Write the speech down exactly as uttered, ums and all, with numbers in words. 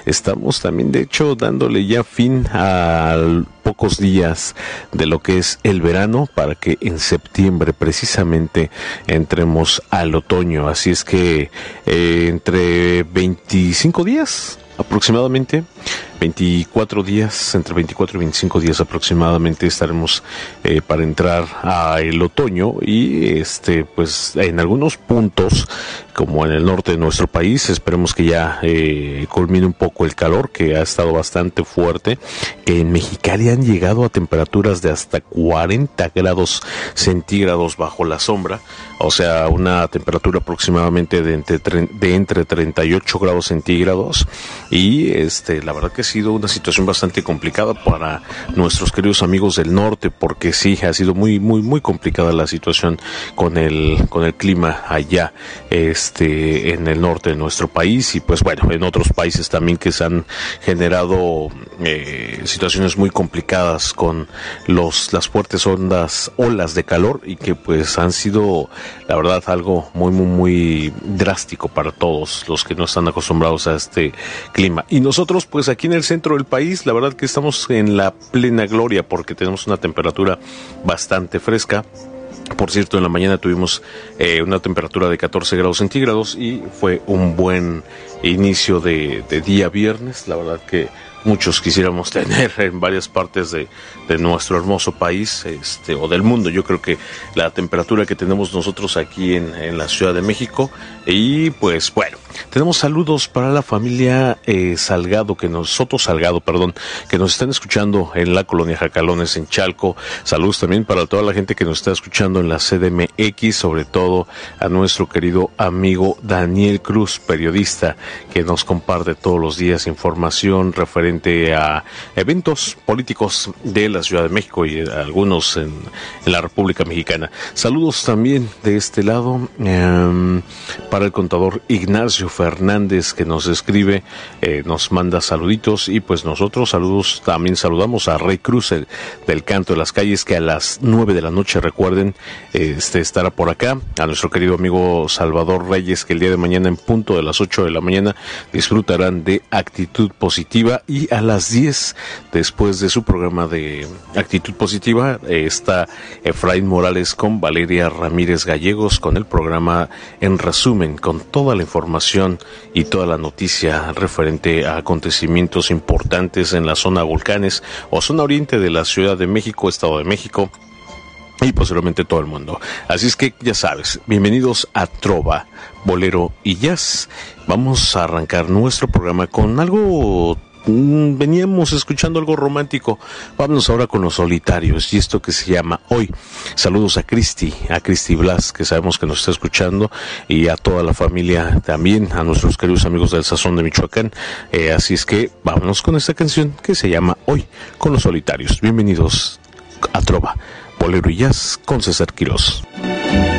estamos también de hecho dándole ya fin a pocos días de lo que es el verano para que en septiembre precisamente entremos al otoño. Así es que eh, entre veinticinco días aproximadamente, veinticuatro días, entre veinticuatro y veinticinco días aproximadamente estaremos eh, para entrar al otoño y este pues en algunos puntos como en el norte de nuestro país esperemos que ya eh, culmine un poco el calor que ha estado bastante fuerte, que en Mexicali han llegado a temperaturas de hasta cuarenta grados centígrados bajo la sombra, o sea una temperatura aproximadamente de entre, de entre treinta y ocho grados centígrados y este la verdad que ha sido una situación bastante complicada para nuestros queridos amigos del norte, porque sí ha sido muy muy muy complicada la situación con el con el clima allá este en el norte de nuestro país y pues bueno en otros países también que se han generado eh, situaciones muy complicadas con los las fuertes ondas olas de calor y que pues han sido la verdad algo muy muy muy drástico para todos los que no están acostumbrados a este clima. Y nosotros pues aquí en el centro del país la verdad que estamos en la plena gloria porque tenemos una temperatura bastante fresca. Por cierto, en la mañana tuvimos eh, una temperatura de catorce grados centígrados y fue un buen inicio de, de día viernes. La verdad que muchos quisiéramos tener en varias partes de, de nuestro hermoso país este o del mundo. Yo creo que la temperatura que tenemos nosotros aquí en, en la Ciudad de México. Y pues bueno, tenemos saludos para la familia eh, Salgado, que nos, Soto Salgado, perdón, que nos están escuchando en la colonia Jacalones, en Chalco. Saludos también para toda la gente que nos está escuchando en la C D M X, sobre todo a nuestro querido amigo Daniel Cruz, periodista, que nos comparte todos los días información referente a eventos políticos de la Ciudad de México y algunos en, en la República Mexicana. Saludos también de este lado eh, para el contador Ignacio Fernández, que nos escribe, eh, nos manda saluditos y pues nosotros saludos, también saludamos a Rey Cruz el, del Canto de las Calles, que a las nueve de la noche, recuerden, eh, este estará por acá, a nuestro querido amigo Salvador Reyes, que el día de mañana en punto de las ocho de la mañana disfrutarán de Actitud Positiva, y a las diez, después de su programa de Actitud Positiva, eh, está Efraín Morales con Valeria Ramírez Gallegos con el programa En Resumen, con toda la información y toda la noticia referente a acontecimientos importantes en la zona volcanes o zona oriente de la Ciudad de México, Estado de México y posiblemente todo el mundo. Así es que ya sabes, bienvenidos a Trova, Bolero y Jazz. Vamos a arrancar nuestro programa con algo... Veníamos escuchando algo romántico. Vámonos ahora con Los Solitarios y esto que se llama Hoy. Saludos a Cristi, a Cristi Blas, que sabemos que nos está escuchando, y a toda la familia también, a nuestros queridos amigos del Sazón de Michoacán. Eh, así es que vámonos con esta canción que se llama Hoy, con Los Solitarios. Bienvenidos a Trova, Bolero y Jazz con César Quirós.